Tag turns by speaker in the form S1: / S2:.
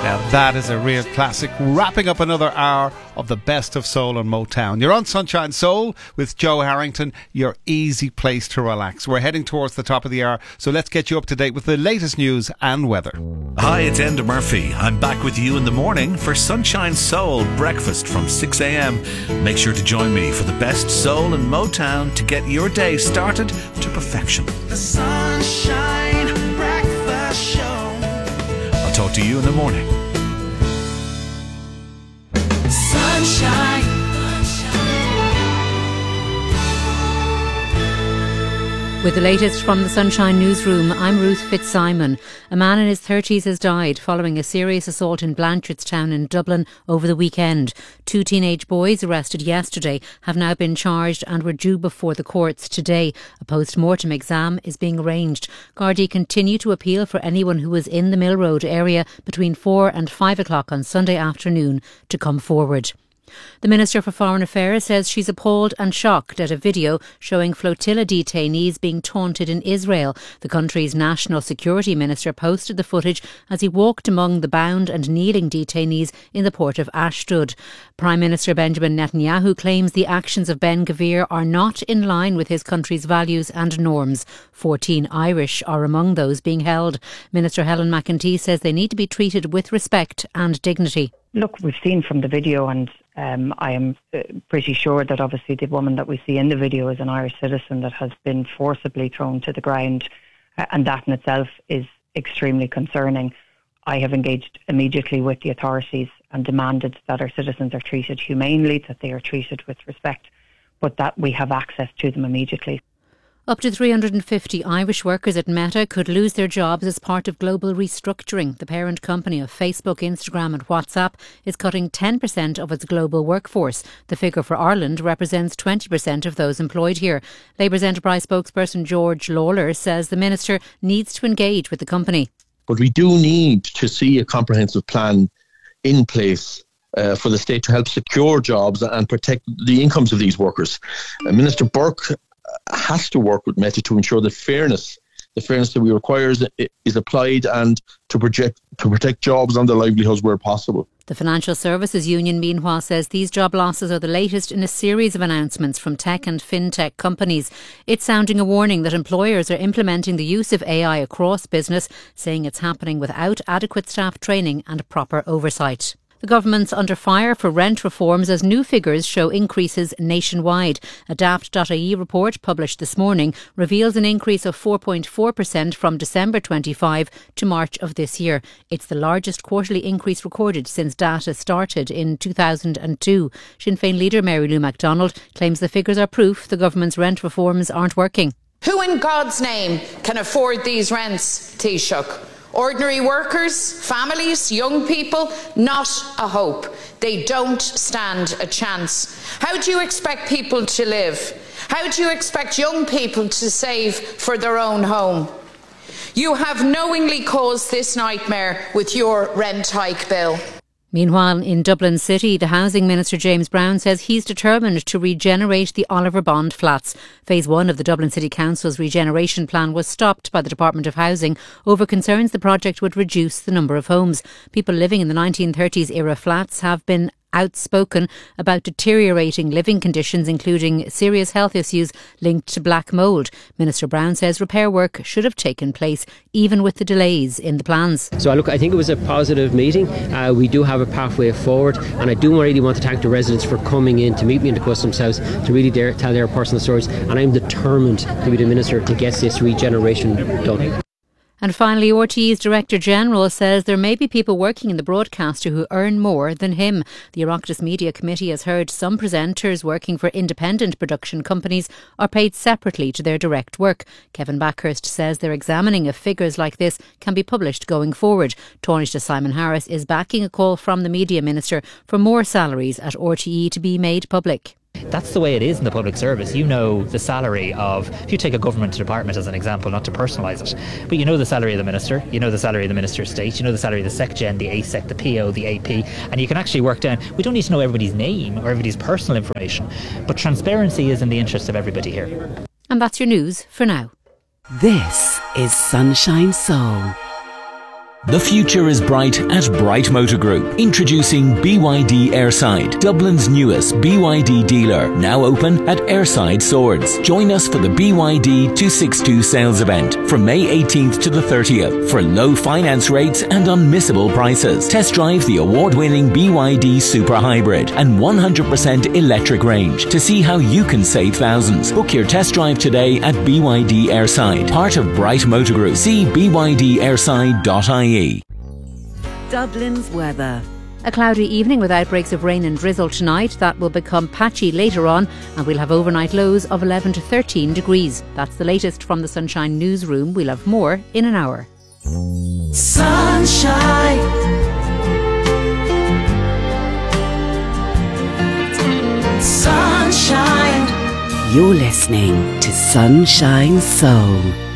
S1: Now that is a real classic, wrapping up another hour of the best of soul and Motown. You're on Sunshine Soul with Joe Harrington, your easy place to relax. We're heading towards the top of the hour, so let's get you up to date with the latest news and weather.
S2: Hi, it's Enda Murphy. I'm back with you in the morning for Sunshine Soul breakfast from 6 a.m. Make sure to join me for the best soul and Motown to get your day started to perfection.
S3: The Sunshine Breakfast Show.
S2: I'll talk to you in the morning.
S3: Sunshine.
S4: With the latest from the Sunshine Newsroom, I'm Ruth Fitzsimon. A man in his 30s has died following a serious assault in Blanchardstown in Dublin over the weekend. 2 teenage boys arrested yesterday have now been charged and were due before the courts today. A post-mortem exam is being arranged. Gardaí continue to appeal for anyone who was in the Mill Road area between 4 and 5 o'clock on Sunday afternoon to come forward. The Minister for Foreign Affairs says she's appalled and shocked at a video showing flotilla detainees being taunted in Israel. The country's National Security Minister posted the footage as he walked among the bound and kneeling detainees in the port of Ashdod. Prime Minister Benjamin Netanyahu claims the actions of Ben Gvir are not in line with his country's values and norms. 14 Irish are among those being held. Minister Helen McEntee says they need to be treated with respect and dignity.
S5: Look, we've seen from the video, and I am pretty sure that obviously the woman that we see in the video is an Irish citizen that has been forcibly thrown to the ground, and that in itself is extremely concerning. I have engaged immediately with the authorities and demanded that our citizens are treated humanely, that they are treated with respect, but that we have access to them immediately.
S4: Up to 350 Irish workers at Meta could lose their jobs as part of global restructuring. The parent company of Facebook, Instagram and WhatsApp is cutting 10% of its global workforce. The figure for Ireland represents 20% of those employed here. Labour's enterprise spokesperson George Lawler says the minister needs to engage with the company.
S6: But we do need to see a comprehensive plan in place for the state to help secure jobs and protect the incomes of these workers. Minister Burke has to work with Meta to ensure that the fairness that we require is applied and to protect jobs and their livelihoods where possible.
S4: The Financial Services Union, meanwhile, says these job losses are the latest in a series of announcements from tech and fintech companies. It's sounding a warning that employers are implementing the use of AI across business, saying it's happening without adequate staff training and proper oversight. The government's under fire for rent reforms as new figures show increases nationwide. A Daft.ie report published this morning reveals an increase of 4.4% from December 25 to March of this year. It's the largest quarterly increase recorded since data started in 2002. Sinn Féin leader Mary Lou MacDonald claims the figures are proof the government's rent reforms aren't working.
S7: Who in God's name can afford these rents, Taoiseach? Ordinary workers, families, young people, not a hope. They don't stand a chance. How do you expect people to live? How do you expect young people to save for their own home? You have knowingly caused this nightmare with your rent hike bill.
S4: Meanwhile, in Dublin City, the Housing Minister James Browne says he's determined to regenerate the Oliver Bond flats. Phase 1 of the Dublin City Council's regeneration plan was stopped by the Department of Housing over concerns the project would reduce the number of homes. People living in the 1930s era flats have been outspoken about deteriorating living conditions, including serious health issues linked to black mould. Minister Browne says repair work should have taken place even with the delays in the plans.
S8: So look, I think it was a positive meeting. We do have a pathway forward, and I do really want to thank the residents for coming in to meet me in the Customs House to really tell their personal stories, and I'm determined to be the Minister to get this regeneration done.
S4: And finally, RTE's Director General says there may be people working in the broadcaster who earn more than him. The Oireachtas Media Committee has heard some presenters working for independent production companies are paid separately to their direct work. Kevin Backhurst says they're examining if figures like this can be published going forward. Taoiseach Simon Harris is backing a call from the Media Minister for more salaries at RTE to be made public.
S9: That's the way it is in the public service. You know the salary of, if you take a government department as an example, not to personalise it, but you know the salary of the minister, you know the salary of the Minister of State, you know the salary of the SecGen, the ASEC, the PO, the AP, and you can actually work down. We don't need to know everybody's name or everybody's personal information, but transparency is in the interest of everybody here.
S4: And that's your news for now.
S10: This is Sunshine Soul. The future is bright at Bright Motor Group. Introducing BYD Airside, Dublin's newest BYD dealer, now open at Airside Swords. Join us for the BYD 262 sales event from May 18th to the 30th for low finance rates and unmissable prices. Test drive the award-winning BYD Super Hybrid and 100% electric range to see how you can save thousands. Book your test drive today at BYD Airside, part of Bright Motor Group. See bydairside.ie.
S11: Dublin's weather.
S4: A cloudy evening with outbreaks of rain and drizzle tonight. That will become patchy later on, and we'll have overnight lows of 11 to 13 degrees. That's the latest from the Sunshine Newsroom. We'll have more in an hour.
S3: Sunshine. Sunshine.
S11: You're listening to Sunshine Soul